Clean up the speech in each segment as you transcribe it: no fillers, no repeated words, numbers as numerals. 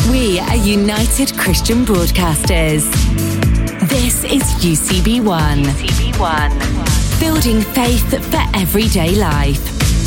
We are United Christian Broadcasters. This is UCB1. UCB1. Building faith for everyday life.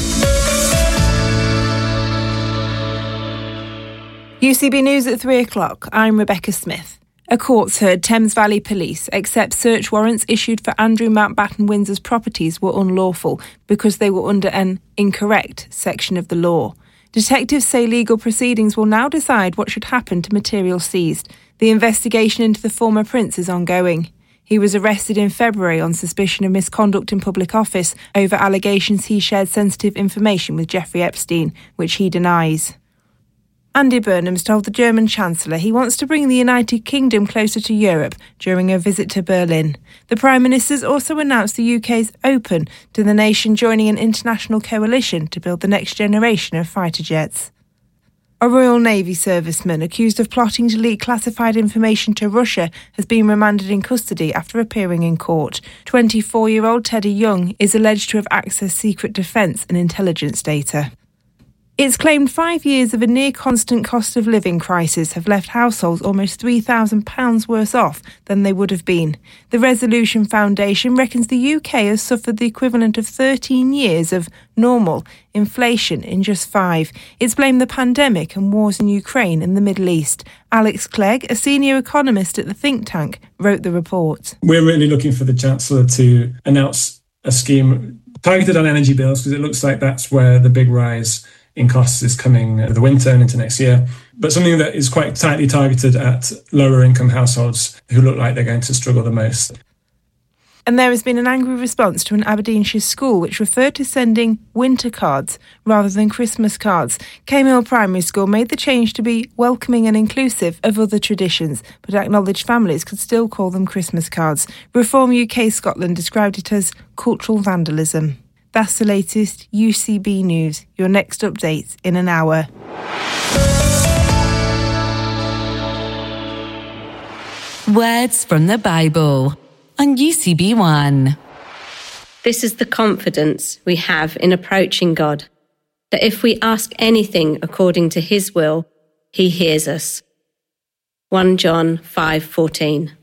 UCB News at 3 o'clock. I'm Rebecca Smith. A court's heard Thames Valley Police accept search warrants issued for Andrew Mountbatten Windsor's properties were unlawful because they were under an incorrect section of the law. Detectives say legal proceedings will now decide what should happen to material seized. The investigation into the former prince is ongoing. He was arrested in February on suspicion of misconduct in public office over allegations he shared sensitive information with Jeffrey Epstein, which he denies. Andy Burnham's told the German Chancellor he wants to bring the United Kingdom closer to Europe during a visit to Berlin. The Prime Minister's also announced the UK's open to the nation joining an international coalition to build the next generation of fighter jets. A Royal Navy serviceman accused of plotting to leak classified information to Russia has been remanded in custody after appearing in court. 24-year-old Teddy Young is alleged to have accessed secret defence and intelligence data. It's claimed 5 years of a near-constant cost of living crisis have left households almost £3,000 worse off than they would have been. The Resolution Foundation reckons the UK has suffered the equivalent of 13 years of normal inflation in just 5. It's blamed the pandemic and wars in Ukraine and the Middle East. Alex Clegg, a senior economist at the think tank, wrote the report. We're really looking for the Chancellor to announce a scheme targeted on energy bills because it looks like that's where the big rise in costs is coming the winter and into next year, but something that is quite tightly targeted at lower income households who look like they're going to struggle the most. And there has been an angry response to an Aberdeenshire school which referred to sending winter cards rather than Christmas cards. Camehill Primary School made the change to be welcoming and inclusive of other traditions, but acknowledged families could still call them Christmas cards. Reform UK Scotland described it as cultural vandalism. That's the latest UCB news. Your next update in an hour. Words from the Bible on UCB1. This is the confidence we have in approaching God, that if we ask anything according to his will, he hears us. 1 John 5:14.